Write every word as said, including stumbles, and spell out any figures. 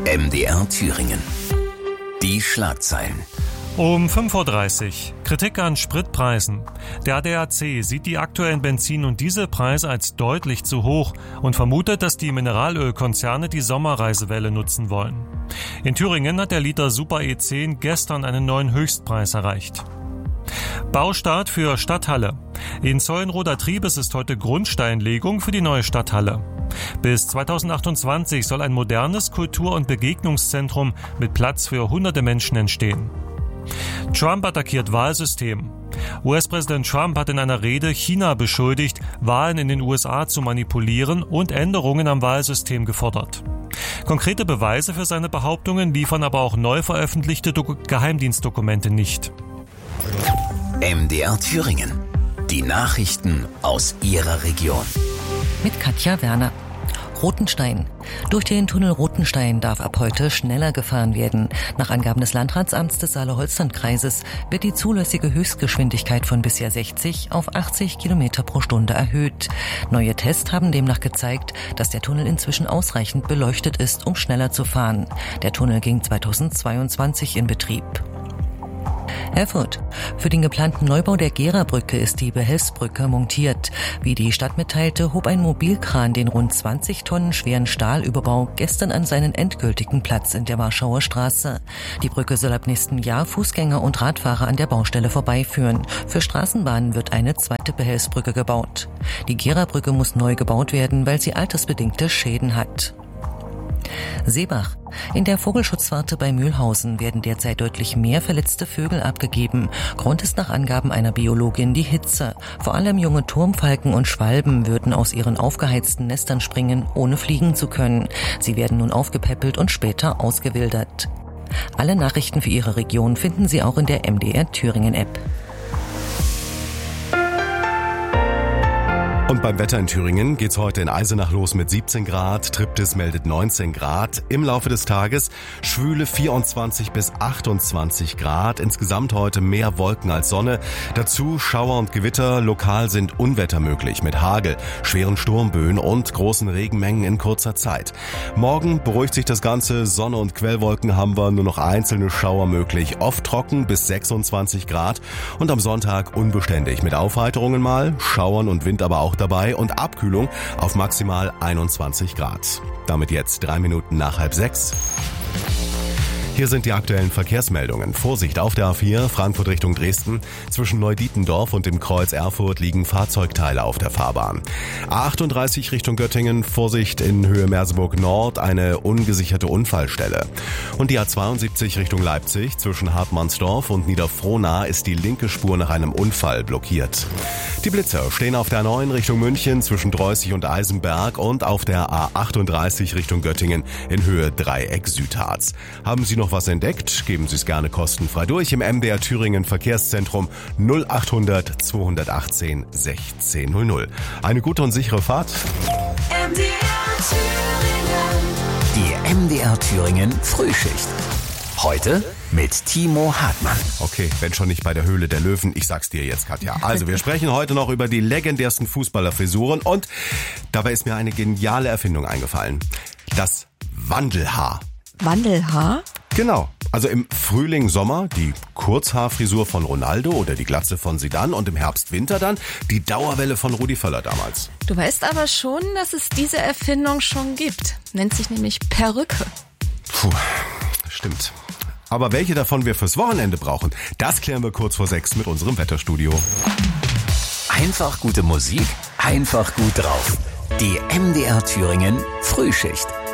M D R Thüringen. Die Schlagzeilen. Um fünf Uhr dreißig. Kritik an Spritpreisen. Der A D A C sieht die aktuellen Benzin- und Dieselpreise als deutlich zu hoch und vermutet, dass die Mineralölkonzerne die Sommerreisewelle nutzen wollen. In Thüringen hat der Liter Super E zehn gestern einen neuen Höchstpreis erreicht. Baustart für Stadthalle. In Zeulenroda Triebes ist heute Grundsteinlegung für die neue Stadthalle. Bis zweitausendachtundzwanzig soll ein modernes Kultur- und Begegnungszentrum mit Platz für hunderte Menschen entstehen. Trump attackiert Wahlsystem. U S-Präsident Trump hat in einer Rede China beschuldigt, Wahlen in den U S A zu manipulieren und Änderungen am Wahlsystem gefordert. Konkrete Beweise für seine Behauptungen liefern aber auch neu veröffentlichte Do- Geheimdienstdokumente nicht. M D R Thüringen. Die Nachrichten aus Ihrer Region. Mit Katja Werner. Rothenstein. Durch den Tunnel Rothenstein darf ab heute schneller gefahren werden. Nach Angaben des Landratsamts des Saale-Holstein-Kreises wird die zulässige Höchstgeschwindigkeit von bisher sechzig auf achtzig Kilometer pro Stunde erhöht. Neue Tests haben demnach gezeigt, dass der Tunnel inzwischen ausreichend beleuchtet ist, um schneller zu fahren. Der Tunnel ging zweitausendzweiundzwanzig in Betrieb. Erfurt. Für den geplanten Neubau der Gera-Brücke ist die Behelfsbrücke montiert. Wie die Stadt mitteilte, hob ein Mobilkran den rund zwanzig Tonnen schweren Stahlüberbau gestern an seinen endgültigen Platz in der Warschauer Straße. Die Brücke soll ab nächsten Jahr Fußgänger und Radfahrer an der Baustelle vorbeiführen. Für Straßenbahnen wird eine zweite Behelfsbrücke gebaut. Die Gera-Brücke muss neu gebaut werden, weil sie altersbedingte Schäden hat. Seebach. In der Vogelschutzwarte bei Mühlhausen werden derzeit deutlich mehr verletzte Vögel abgegeben. Grund ist nach Angaben einer Biologin die Hitze. Vor allem junge Turmfalken und Schwalben würden aus ihren aufgeheizten Nestern springen, ohne fliegen zu können. Sie werden nun aufgepäppelt und später ausgewildert. Alle Nachrichten für Ihre Region finden Sie auch in der M D R Thüringen App. Und beim Wetter in Thüringen geht's heute in Eisenach los mit siebzehn Grad, Triptis meldet neunzehn Grad. Im Laufe des Tages schwüle vierundzwanzig bis achtundzwanzig Grad. Insgesamt heute mehr Wolken als Sonne. Dazu Schauer und Gewitter. Lokal sind Unwetter möglich mit Hagel, schweren Sturmböen und großen Regenmengen in kurzer Zeit. Morgen beruhigt sich das Ganze. Sonne und Quellwolken haben wir, nur noch einzelne Schauer möglich. Oft trocken bis sechsundzwanzig Grad. Und am Sonntag unbeständig mit Aufheiterungen mal, Schauern und Wind aber auch dabei und Abkühlung auf maximal einundzwanzig Grad. Damit jetzt drei Minuten nach halb sechs. Hier sind die aktuellen Verkehrsmeldungen. Vorsicht auf der A vier, Frankfurt Richtung Dresden. Zwischen Neudietendorf und dem Kreuz Erfurt liegen Fahrzeugteile auf der Fahrbahn. A achtunddreißig Richtung Göttingen, Vorsicht in Höhe Merseburg Nord, eine ungesicherte Unfallstelle. Und die A zweiundsiebzig Richtung Leipzig, zwischen Hartmannsdorf und Niederfrohnau ist die linke Spur nach einem Unfall blockiert. Die Blitzer stehen auf der neun Richtung München, zwischen Dreußig und Eisenberg und auf der A achtunddreißig Richtung Göttingen in Höhe Dreieck Südharz. Haben Sie noch was entdeckt? Geben Sie es gerne kostenfrei durch im M D R Thüringen Verkehrszentrum null achthundert zweihundertachtzehn sechzehn null null. Eine gute und sichere Fahrt. M D R Thüringen. Die M D R Thüringen Frühschicht. Heute mit Timo Hartmann. Okay, wenn schon nicht bei der Höhle der Löwen, ich sag's dir jetzt, Katja. Also, wir sprechen heute noch über die legendärsten Fußballerfrisuren und dabei ist mir eine geniale Erfindung eingefallen. Das Wandelhaar. Wandelhaar? Genau. Also im Frühling, Sommer die Kurzhaarfrisur von Ronaldo oder die Glatze von Zidane und im Herbst, Winter dann die Dauerwelle von Rudi Völler damals. Du weißt aber schon, dass es diese Erfindung schon gibt. Nennt sich nämlich Perücke. Puh, stimmt. Aber welche davon wir fürs Wochenende brauchen, das klären wir kurz vor sechs mit unserem Wetterstudio. Einfach gute Musik, einfach gut drauf. Die M D R Thüringen Frühschicht.